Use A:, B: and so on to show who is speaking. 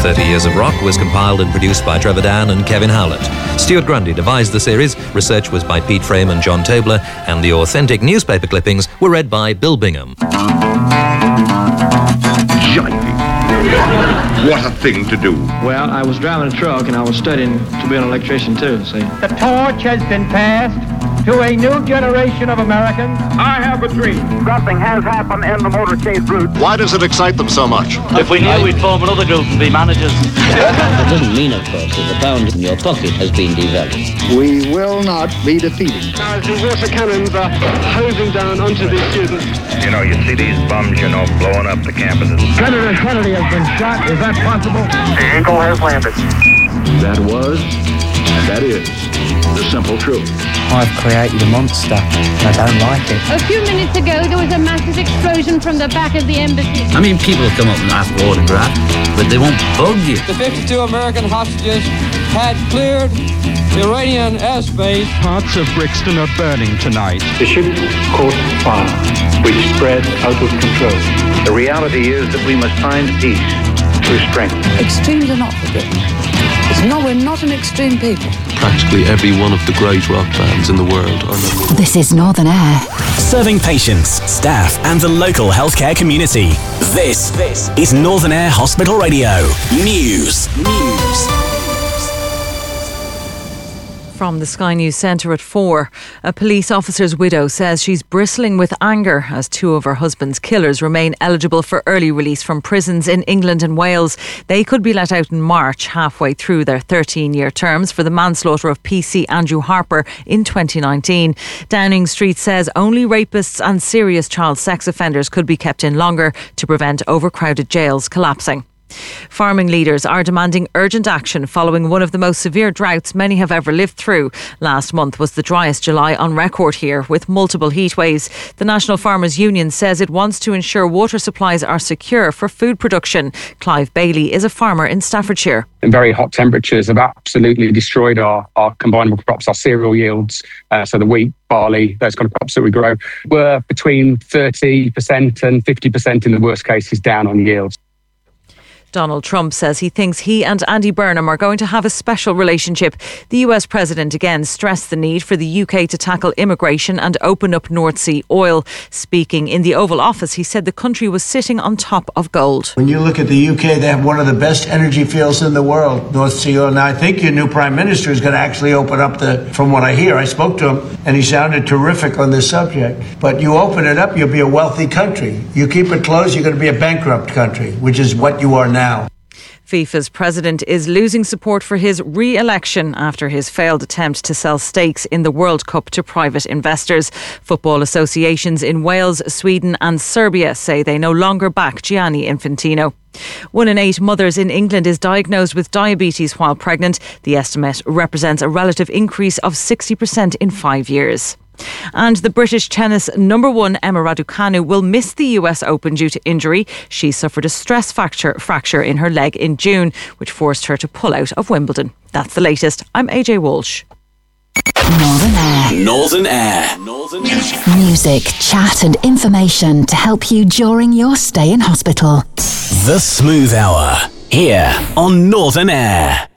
A: 30 Years of Rock was compiled and produced by Trevor Dan and Kevin Howlett. Stuart Grundy devised the series, research was by Pete Frame and John Tabler, and the authentic newspaper clippings were read by Bill Bingham.
B: What a thing to do.
C: Well, I was driving a truck and I was studying to be an electrician too, see.
D: The torch has been passed to a new generation of Americans.
B: I have a dream.
E: Something has happened in the motorcade route.
F: Why does it excite them so much?
G: If we knew, we'd form another group and be managers.
H: It doesn't mean, of course, that the pound in your pocket has been devalued.
I: We will not be defeated.
J: Now, as the water cannons are hosing down onto the students.
K: You know, you see these bums, blowing up the campuses.
D: Senator Kennedy has been shot. Is that possible?
E: The Eagle has landed.
I: That was, and that is, the simple truth.
L: I've created a monster. I don't like it.
M: A few minutes ago, there was a massive explosion from the back of the embassy.
H: I mean, people come up and ask for autograph, but they won't bug you.
N: The 52 American hostages had cleared Iranian airspace.
O: Parts of Brixton are burning tonight.
P: The ship caught fire, which spread out of control.
K: The reality is that we must find peace through strength.
Q: Extremes are not forbidden. We're not an extreme people.
R: Practically every one of the great rock bands in the world are number one.
S: This is Northern Air.
T: Serving patients, staff and the local healthcare community. This is Northern Air Hospital Radio. News.
U: From the Sky News Centre at 4, a police officer's widow says she's bristling with anger as two of her husband's killers remain eligible for early release from prisons in England and Wales. They could be let out in March, halfway through their 13-year terms for the manslaughter of PC Andrew Harper in 2019. Downing Street says only rapists and serious child sex offenders could be kept in longer to prevent overcrowded jails collapsing. Farming leaders are demanding urgent action following one of the most severe droughts many have ever lived through. Last month was the driest July on record here, with multiple heat waves. The National Farmers Union says it wants to ensure water supplies are secure for food production. Clive Bailey is a farmer in Staffordshire.
V: Very hot temperatures have absolutely destroyed our combinable crops, our cereal yields, so the wheat, barley, those kind of crops that we grow, were between 30% and 50% in the worst cases down on yields.
U: Donald Trump says he thinks he and Andy Burnham are going to have a special relationship. The US president again stressed the need for the UK to tackle immigration and open up North Sea oil. Speaking in the Oval Office, he said the country was sitting on top of gold.
W: When you look at the UK, they have one of the best energy fields in the world, North Sea oil. Now, I think your new Prime Minister is going to actually open up from what I hear, I spoke to him, and he sounded terrific on this subject. But you open it up, you'll be a wealthy country. You keep it closed, you're going to be a bankrupt country, which is what you are now.
U: FIFA's president is losing support for his re-election after his failed attempt to sell stakes in the World Cup to private investors. Football associations in Wales, Sweden and Serbia say they no longer back Gianni Infantino. 1 in 8 mothers in England is diagnosed with diabetes while pregnant. The estimate represents a relative increase of 60% in 5 years. And the British tennis number 1 Emma Raducanu will miss the US Open due to injury. She suffered a stress fracture in her leg in June, which forced her to pull out of Wimbledon. That's the latest. I'm AJ Walsh.
S: Northern Air. Music, chat and information to help you during your stay in hospital.
T: The Smooth Hour, here on Northern Air.